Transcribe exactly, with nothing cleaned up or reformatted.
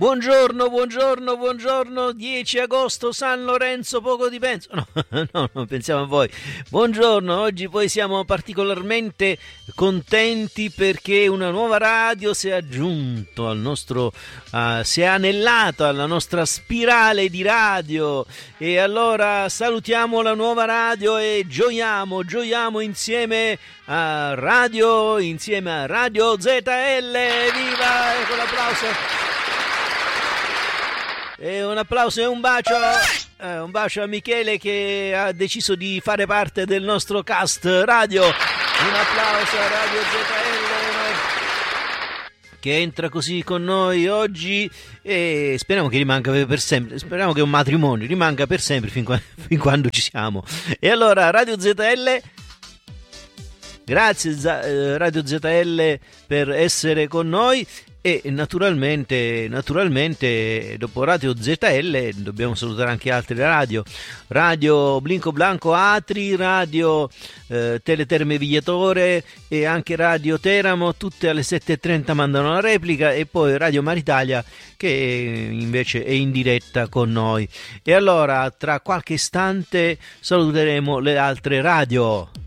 Buongiorno, buongiorno, buongiorno, dieci agosto, San Lorenzo, poco di penso. No, no, non pensiamo a voi. Buongiorno, oggi poi siamo particolarmente contenti perché una nuova radio si è aggiunto al nostro, uh, si è anellato alla nostra spirale di radio. E allora salutiamo la nuova radio e gioiamo, gioiamo insieme a radio, insieme a Radio Z L. Viva! Ecco l'applauso. E un applauso e un bacio, eh, un bacio a Michele che ha deciso di fare parte del nostro cast radio. Un applauso a Radio Z L che entra così con noi oggi e speriamo che rimanga per sempre, speriamo che un matrimonio rimanga per sempre fin, qua, fin quando ci siamo. E allora Radio Z L, grazie Radio Z L per essere con noi. E naturalmente, naturalmente dopo Radio Z L dobbiamo salutare anche altre radio, Radio Blinco Blanco Atri, Radio eh, Teleterme Vigliatore e anche Radio Teramo, tutte alle sette e trenta mandano la replica, e poi Radio Maritalia che invece è in diretta con noi. E allora tra qualche istante saluteremo le altre radio.